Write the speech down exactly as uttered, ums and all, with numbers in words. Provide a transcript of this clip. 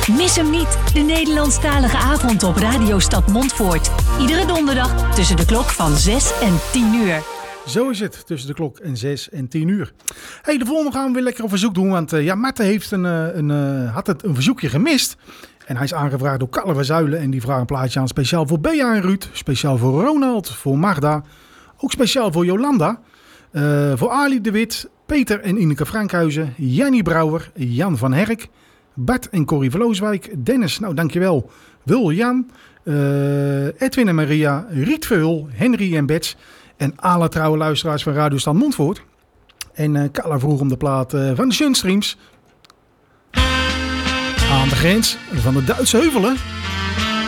Mis hem niet, de Nederlandstalige avond op Radio Stad Montfoort. Iedere donderdag tussen de klok van zes en tien uur. Zo is het, tussen de klok en zes en tien uur. Hey, de volgende gaan we weer lekker op verzoek doen. Want uh, ja, Marten heeft een, een, een, had het een verzoekje gemist. En hij is aangevraagd door Kalle van Zuilen. En die vraagt een plaatje aan speciaal voor Bea en Ruud. Speciaal voor Ronald, voor Magda. Ook speciaal voor Jolanda. Uh, voor Ali de Wit, Peter en Ineke Frankhuizen. Jannie Brouwer, Jan van Herk. Bart en Corrie Verlooswijk. Dennis, nou dankjewel. Wil Jan. Uh, Edwin en Maria. Riet Verhul, Henry en Bets. En alle trouwe luisteraars van Radio Stad Montfoort. En uh, Kalle vroeg om de plaat uh, van de Sunstreams. Aan de grens van de Duitse heuvelen.